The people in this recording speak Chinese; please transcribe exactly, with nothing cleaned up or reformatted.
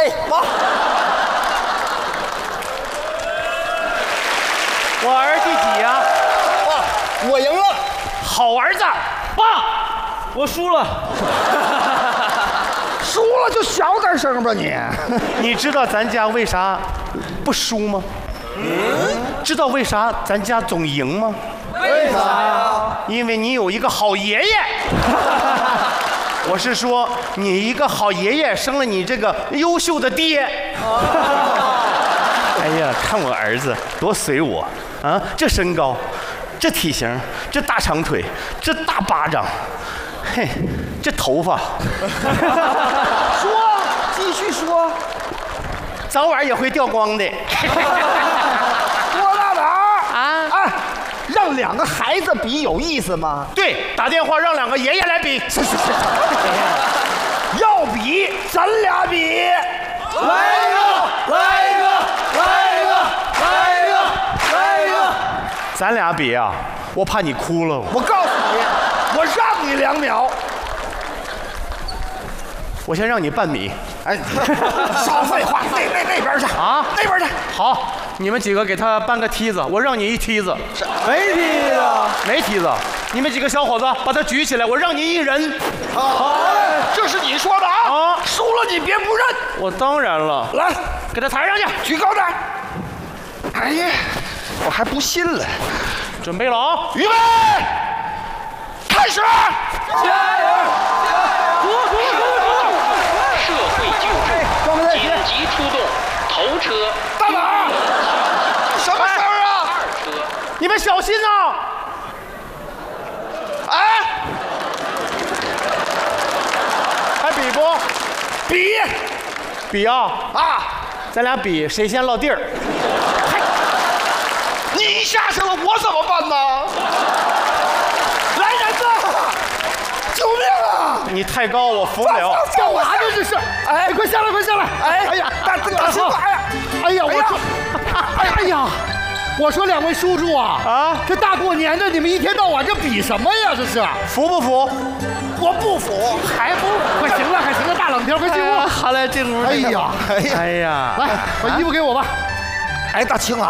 爸。 我儿第几呀？ 爸，我赢了。 好儿子，爸，我输了。 输了就小点声吧你。 你知道咱家为啥不输吗？嗯。知道为啥咱家总赢吗？ 为啥呀？ 因为你有一个好爷爷。我是说，你一个好爷爷生了你这个优秀的爹。哎呀，看我儿子多随我啊！这身高，这体型，这大长腿，这大巴掌，嘿，这头发。 说，继续说。 早晚也会掉光的。 郭大胆儿啊！ 哎，让两个孩子比有意思吗？ 对，打电话让两个爷爷来比。 是是是。要比，咱俩比。 来一个，来一个，来一个，来一个，来一个。 咱俩比啊，我怕你哭了。 我告诉你，我让你两秒。 我先让你半米。 哎，少废话，那那那边去啊， 那边去。 好，你们几个给他搬个梯子，我让你一梯子。 没梯子， 没梯子，你们几个小伙子把他举起来，我让你一人。 好，这是你说的啊！ 啊， 输了你别不认。 我当然了， 来， 给他抬上去， 举高点。哎呀，我还不信了。 准备了啊， 预备，开始！ 加油！ 滚滚滚滚！ 社会救助，紧急出动，头车。 到哪儿？什么事儿啊？ 二车。 你们小心啊！ 哎， 还比不？ 比比啊！ 啊！ 咱俩比谁先落地儿。 你一下去了，我怎么办呢？来人呐！救命啊！ 你太高，我扶不了。 干嘛呢这是？哎，快下来，快下来！哎，哎呀，大大青哎呀，哎呀，我说，哎呀，我说两位叔叔啊， 啊， 这大过年的，你们一天到晚这比什么呀？这是服不服？ 我不服，还不服？快行了，快行了，大冷天，快进屋。 好嘞，进屋。 哎呀，哎呀， 哎呀， 来，把衣服给我吧。哎，大青啊。